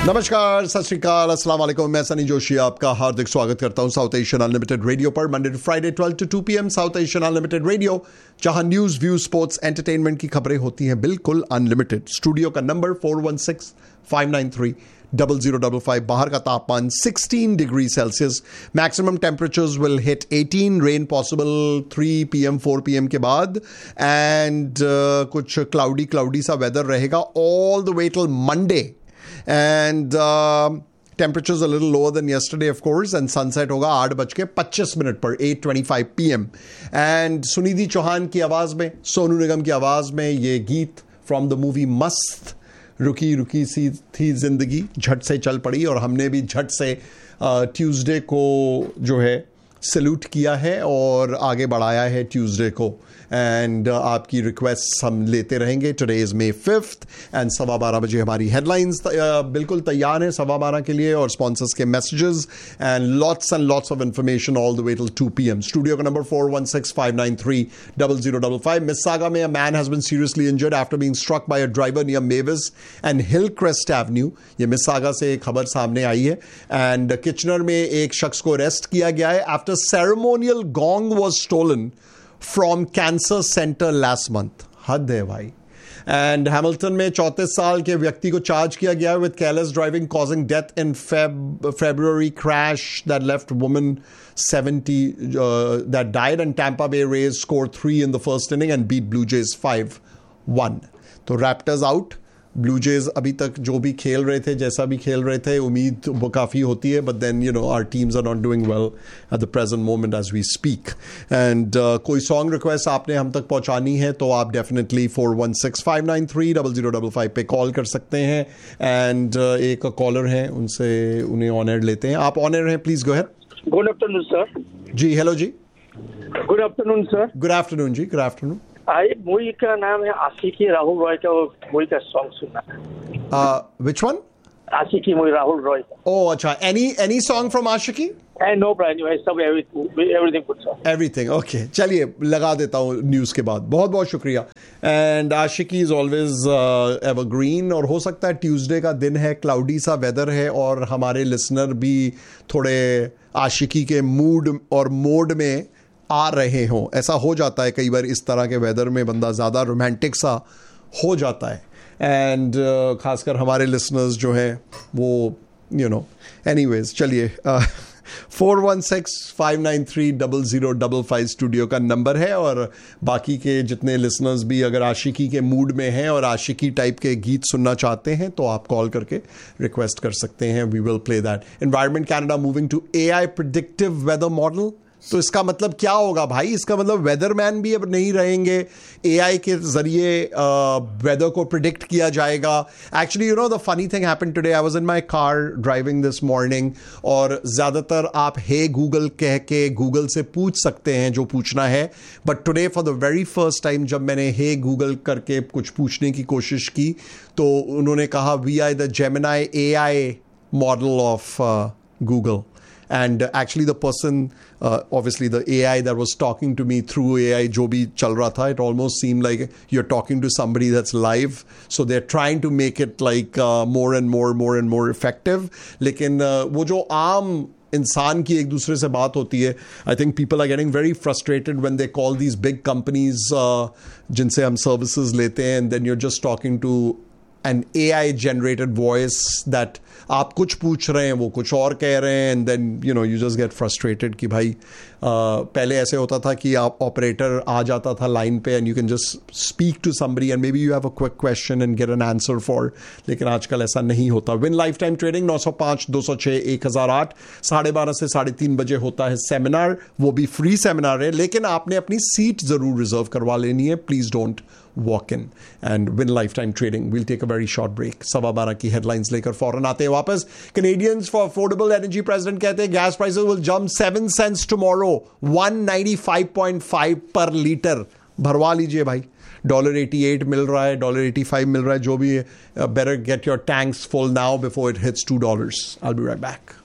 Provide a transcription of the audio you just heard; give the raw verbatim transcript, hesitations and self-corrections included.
नमस्कार, सत श्री अकाल, अस्सलाम वालेकुम। मैं सनी जोशी आपका हार्दिक स्वागत करता हूं साउथ एशियन अनलिमिटेड रेडियो पर। Monday to Friday twelve to to P M south Asian unlimited radio, जहां न्यूज, व्यू, स्पोर्ट्स, एंटरटेनमेंट की खबरें होती हैं बिल्कुल अनलिमिटेड। स्टूडियो का number four one six five nine three double zero double five. बाहर का तापमान sixteen degree Celsius. Maximum temperatures will hit eighteen. Rain possible three P M four P M के बाद। एंड uh, कुछ cloudy cloudy सा weather रहेगा all the way till Monday. And uh, temperatures a little lower than yesterday, of course, and sunset होगा आठ बज के पच्चीस मिनट पर, eight twenty five P M. And Sunidhi Chauhan की आवाज़ में, सोनू निगम की आवाज़ में ये गीत फ्रॉम द मूवी मस्त। रुकी रुकी सी थी जिंदगी, झट से चल पड़ी, और हमने भी झट से ट्यूसडे uh, को जो है सल्यूट किया है और आगे बढ़ाया है ट्यूसडे को। एंड uh, आपकी रिक्वेस्ट हम लेते रहेंगे। Today is may fifth and सवा बारह बजे हमारी हेडलाइंस uh, बिल्कुल तैयार हैं सवा बारह के लिए, और स्पॉन्सर्स के messages and lots and lots of information all the way till two P M. Studio का number four one six five nine three double zero double five. मिस्सागा में a man has been seriously injured after being struck by a driver near Mavis and Hillcrest Avenue. ये मिस्सागा से एक खबर सामने आई है। And Kitchener में एक शख्स को अरेस्ट किया गया है after ceremonial gong was stolen from cancer centre last month. हद है भाई। एंड हैमिल्टन में चौंतीस साल के व्यक्ति को चार्ज किया गया है with careless driving causing death in February crash that left woman seventy that died and Tampa Bay raise score three in the first inning and beat blue जेज five one. तो रैप्टर्स आउट, ब्लू जेज अभी तक जो भी खेल रहे थे, जैसा भी खेल रहे थे, उम्मीद वो काफ़ी होती है, but then you know our teams are not doing well at the present moment as we speak. And कोई सॉन्ग रिक्वेस्ट आपने हम तक पहुंचानी है तो आप definitely four one six five nine three double zero double five पे call कर सकते हैं। एंड uh, एक कॉलर हैं, उनसे उन्हें ऑन एयर लेते हैं। आप ऑन एयर हैं, please go ahead. Good afternoon sir. Ji hello ji. Good afternoon sir. Good afternoon ji, good afternoon. Movie का नाम है आशिकी, राहुल रॉय का मूवी का सॉन्ग सुनना। Which one? Aashiqui movie, Rahul Roy. ओह अच्छा, any any song from Aashiqui? No brand सब everything good sir. Everything okay, चलिए लगा देता हूँ न्यूज़ के बाद। बहुत बहुत शुक्रिया। And Aashiqui is always evergreen, और हो सकता है ट्यूसडे का दिन है, क्लाउडी सा वेदर है, और हमारे लिसनर भी थोड़े आशिकी के मूड और मोड में आ रहे हों। ऐसा हो जाता है कई बार, इस तरह के वेदर में बंदा ज़्यादा रोमांटिक सा हो जाता है। एंड uh, खासकर हमारे लिसनर्स जो हैं वो यू नो एनीवेज। चलिए four one six five nine three double zero double five studio का नंबर है, और बाकी के जितने लिसनर्स भी अगर आशिकी के मूड में हैं और आशिकी टाइप के गीत सुनना चाहते हैं तो आप कॉल करके रिक्वेस्ट कर सकते हैं। We will play that. Environment Canada moving to A I predictive weather model. तो इसका मतलब क्या होगा भाई? इसका मतलब वेदरमैन भी अब नहीं रहेंगे, एआई के जरिए वेदर को प्रिडिक्ट किया जाएगा। Actually you know the funny thing happened today, I was in my car driving this morning, और ज़्यादातर आप हे गूगल कह के गूगल से पूछ सकते हैं जो पूछना है, but today for the very first time जब मैंने हे गूगल करके कुछ पूछने की कोशिश की तो उन्होंने कहा we are the Gemini AI model of Google. And actually the person, uh, obviously the A I that was talking to me through A I जो भी चल रहा था, it almost seemed like you're talking to somebody that's live. So they're trying to make it like uh, more and more, more and more effective. लेकिन uh, वो जो आम इंसान की एक दूसरे से बात होती है, I think people are getting very frustrated when they call these big companies जिनसे हम सर्विसेज लेते हैं, and then you're just talking to an A I generated voice that आप कुछ पूछ रहे हैं वो कुछ और कह रहे हैं, and then you know you just get frustrated कि भाई uh, पहले ऐसे होता था कि आप ऑपरेटर आ जाता था लाइन पे and you can just speak to somebody and maybe you have a quick question and get an answer for, लेकिन आजकल ऐसा नहीं होता। विन लाइफ टाइम ट्रेडिंग नौ सौ पाँच दो सौ छः एक हज़ार आठ, साढ़े बारह से साढ़े तीन बजे होता है सेमिनार, वो भी फ्री सेमिनार है, लेकिन आपने अपनी सीट जरूर रिजर्व करवा लेनी है। Please don't walk in and win lifetime trading. We'll take a very short break. सवा बारह की हेडलाइंस लेकर फौरन आते हैं वापस। Canadians for Affordable Energy President कहते हैं gas prices will jump seven cents tomorrow, one ninety-five point five per liter. भरवा लीजिए भाई। डॉलर एटी एट मिल रहा है, डॉलर एटी फाइव मिल रहा है, जो भी है, better get your tanks full now before it hits two dollars. I'll be right back.